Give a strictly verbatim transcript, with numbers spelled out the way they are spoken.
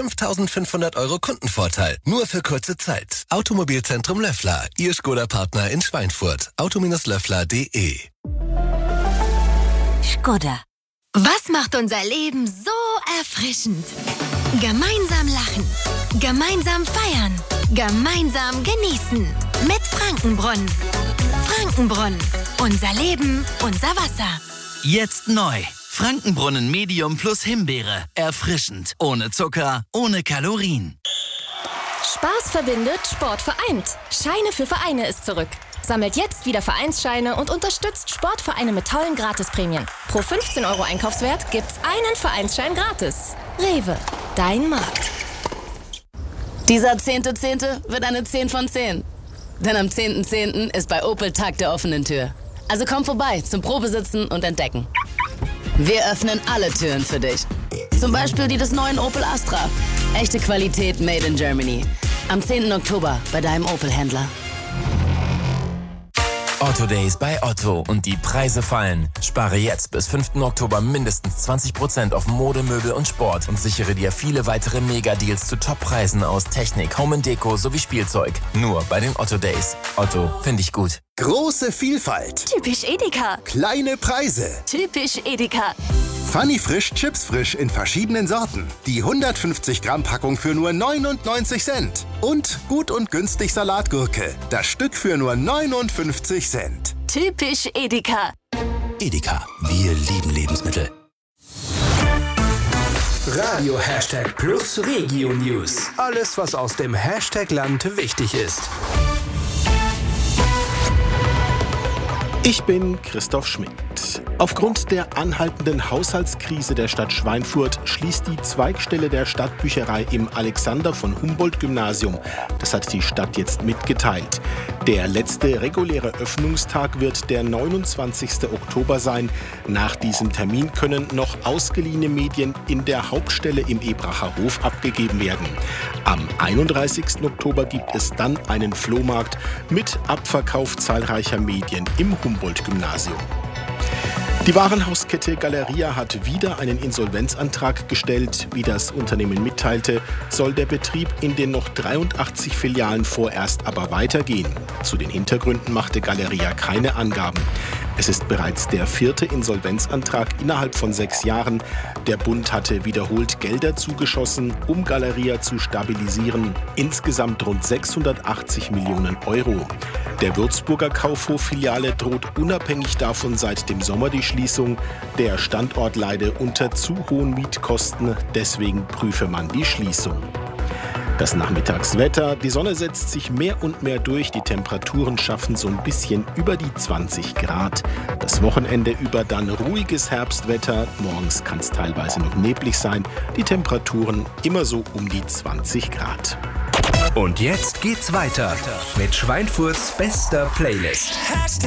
fünftausendfünfhundert Euro Kundenvorteil. Nur für kurze Zeit. Automobilzentrum Löffler. Ihr Skoda-Partner in Schweinfurt. auto löffler punkt de. Skoda. Was macht unser Leben so erfrischend? Gemeinsam lachen. Gemeinsam feiern. Gemeinsam genießen. Mit Frankenbrunnen. Frankenbrunnen. Unser Leben, unser Wasser. Jetzt neu. Frankenbrunnen Medium plus Himbeere. Erfrischend. Ohne Zucker, ohne Kalorien. Spaß verbindet, Sport vereint. Scheine für Vereine ist zurück. Sammelt jetzt wieder Vereinsscheine und unterstützt Sportvereine mit tollen Gratisprämien. Pro fünfzehn Euro Einkaufswert gibt's einen Vereinsschein gratis. Rewe, dein Markt. Dieser zehnte zehnte wird eine zehn von zehn. Denn am zehnten zehnten ist bei Opel Tag der offenen Tür. Also komm vorbei zum Probesitzen und Entdecken. Wir öffnen alle Türen für dich. Zum Beispiel die des neuen Opel Astra. Echte Qualität made in Germany. Am zehnten Oktober bei deinem Opel-Händler. Otto Days bei Otto und die Preise fallen. Spare jetzt bis fünften Oktober mindestens zwanzig Prozent auf Mode, Möbel und Sport und sichere dir viele weitere Mega-Deals zu Top-Preisen aus Technik, Home and Deko sowie Spielzeug. Nur bei den Otto Days. Otto, finde ich gut. Große Vielfalt. Typisch Edeka. Kleine Preise. Typisch Edeka. Funny Frisch Chips Frisch in verschiedenen Sorten. Die hundertfünfzig Gramm Packung für nur neunundneunzig Cent. Und gut und günstig Salatgurke. Das Stück für nur neunundfünfzig Cent. Typisch Edeka. Edeka, wir lieben Lebensmittel. Radio Hashtag Plus Regio News. Alles, was aus dem Hashtag-Land wichtig ist. Ich bin Christoph Schmidt. Aufgrund der anhaltenden Haushaltskrise der Stadt Schweinfurt schließt die Zweigstelle der Stadtbücherei im Alexander-von-Humboldt-Gymnasium. Das hat die Stadt jetzt mitgeteilt. Der letzte reguläre Öffnungstag wird der neunundzwanzigste Oktober sein. Nach diesem Termin können noch ausgeliehene Medien in der Hauptstelle im Ebracher Hof abgegeben werden. Am einunddreißigsten Oktober gibt es dann einen Flohmarkt mit Abverkauf zahlreicher Medien im Humboldt-Gymnasium. Die Warenhauskette Galeria hat wieder einen Insolvenzantrag gestellt. Wie das Unternehmen mitteilte, soll der Betrieb in den noch dreiundachtzig Filialen vorerst aber weitergehen. Zu den Hintergründen machte Galeria keine Angaben. Es ist bereits der vierte Insolvenzantrag innerhalb von sechs Jahren. Der Bund hatte wiederholt Gelder zugeschossen, um Galeria zu stabilisieren. Insgesamt rund sechshundertachtzig Millionen Euro. Der Würzburger Kaufhof-Filiale droht unabhängig davon seit dem Sommer die Schließung. Der Standort leide unter zu hohen Mietkosten, deswegen prüfe man die Schließung. Das Nachmittagswetter, die Sonne setzt sich mehr und mehr durch, die Temperaturen schaffen so ein bisschen über die zwanzig Grad. Das Wochenende über dann ruhiges Herbstwetter, morgens kann es teilweise noch neblig sein, die Temperaturen immer so um die zwanzig Grad. Und jetzt geht's weiter mit Schweinfurts bester Playlist.